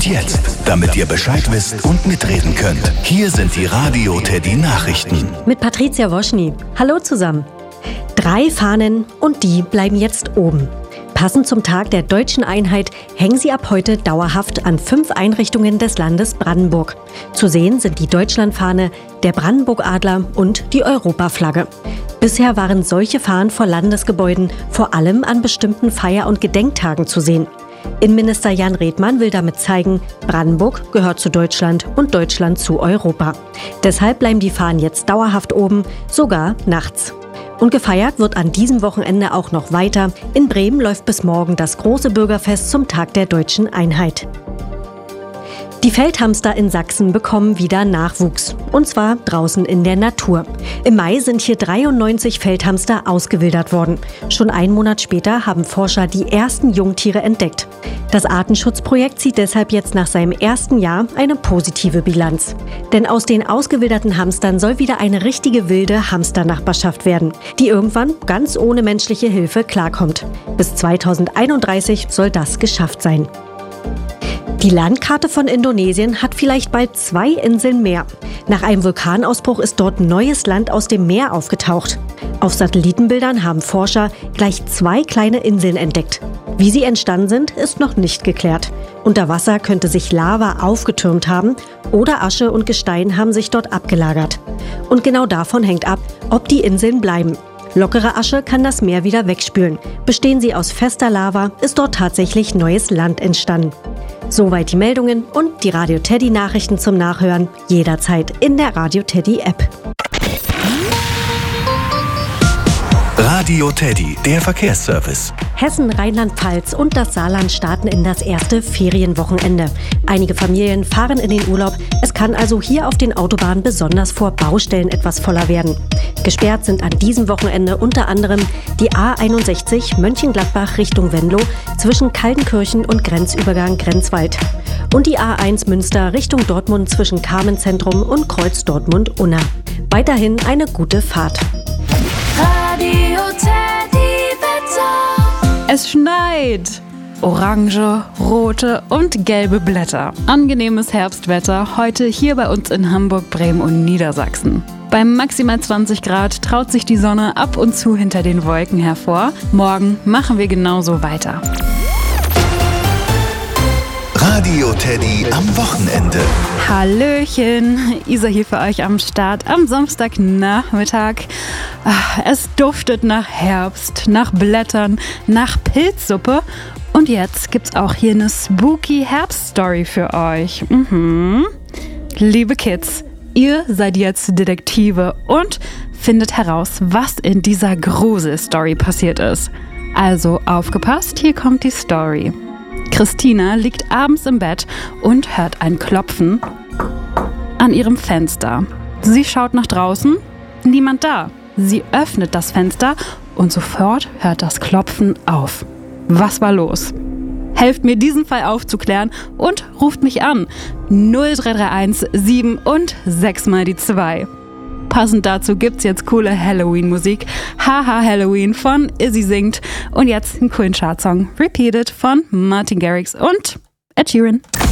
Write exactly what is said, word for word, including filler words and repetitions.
Und jetzt, damit ihr Bescheid wisst und mitreden könnt, hier sind die Radio Teddy Nachrichten. Mit Patricia Woschny. Hallo zusammen. Drei Fahnen und die bleiben jetzt oben. Passend zum Tag der Deutschen Einheit hängen sie ab heute dauerhaft an fünf Einrichtungen des Landes Brandenburg. Zu sehen sind die Deutschlandfahne, der Brandenburg-Adler und die Europaflagge. Bisher waren solche Fahnen vor Landesgebäuden vor allem an bestimmten Feier- und Gedenktagen zu sehen. Innenminister Jan Redmann will damit zeigen, Brandenburg gehört zu Deutschland und Deutschland zu Europa. Deshalb bleiben die Fahnen jetzt dauerhaft oben, sogar nachts. Und gefeiert wird an diesem Wochenende auch noch weiter. In Bremen läuft bis morgen das große Bürgerfest zum Tag der Deutschen Einheit. Die Feldhamster in Sachsen bekommen wieder Nachwuchs. Und zwar draußen in der Natur. Im Mai sind hier dreiundneunzig Feldhamster ausgewildert worden. Schon einen Monat später haben Forscher die ersten Jungtiere entdeckt. Das Artenschutzprojekt zieht deshalb jetzt nach seinem ersten Jahr eine positive Bilanz. Denn aus den ausgewilderten Hamstern soll wieder eine richtige wilde Hamsternachbarschaft werden, die irgendwann ganz ohne menschliche Hilfe klarkommt. Bis zweitausendeinunddreißig soll das geschafft sein. Die Landkarte von Indonesien hat vielleicht bald zwei Inseln mehr. Nach einem Vulkanausbruch ist dort neues Land aus dem Meer aufgetaucht. Auf Satellitenbildern haben Forscher gleich zwei kleine Inseln entdeckt. Wie sie entstanden sind, ist noch nicht geklärt. Unter Wasser könnte sich Lava aufgetürmt haben oder Asche und Gestein haben sich dort abgelagert. Und genau davon hängt ab, ob die Inseln bleiben. Lockere Asche kann das Meer wieder wegspülen. Bestehen sie aus fester Lava, ist dort tatsächlich neues Land entstanden. Soweit die Meldungen und die Radio Teddy Nachrichten zum Nachhören jederzeit in der Radio Teddy App. Radio Teddy, der Verkehrsservice. Hessen, Rheinland-Pfalz und das Saarland starten in das erste Ferienwochenende. Einige Familien fahren in den Urlaub. Es kann also hier auf den Autobahnen besonders vor Baustellen etwas voller werden. Gesperrt sind an diesem Wochenende unter anderem die A einundsechzig Mönchengladbach Richtung Venlo zwischen Kaltenkirchen und Grenzübergang Grenzwald. Und die A eins Münster Richtung Dortmund zwischen Carmenzentrum und Kreuz Dortmund-Unna. Weiterhin eine gute Fahrt. Radio Teddy Wetter. Es schneit. Orange, rote und gelbe Blätter. Angenehmes Herbstwetter heute hier bei uns in Hamburg, Bremen und Niedersachsen. Bei maximal zwanzig Grad traut sich die Sonne ab und zu hinter den Wolken hervor. Morgen machen wir genauso weiter. Radio Teddy am Wochenende. Hallöchen, Isa hier für euch am Start am Samstagnachmittag. Es duftet nach Herbst, nach Blättern, nach Pilzsuppe. Und jetzt gibt's auch hier eine spooky Herbststory für euch. Mhm. Liebe Kids, ihr seid jetzt Detektive und findet heraus, was in dieser Gruselstory passiert ist. Also aufgepasst, hier kommt die Story. Christina liegt abends im Bett und hört ein Klopfen an ihrem Fenster. Sie schaut nach draußen, niemand da. Sie öffnet das Fenster und sofort hört das Klopfen auf. Was war los? Helft mir, diesen Fall aufzuklären und ruft mich an. null drei drei eins sieben und sechs mal die zwei. Passend dazu gibt's jetzt coole Halloween-Musik. Haha Halloween von Izzy singt. Und jetzt einen coolen Chartsong. Repeated von Martin Garrix und Ed Sheeran.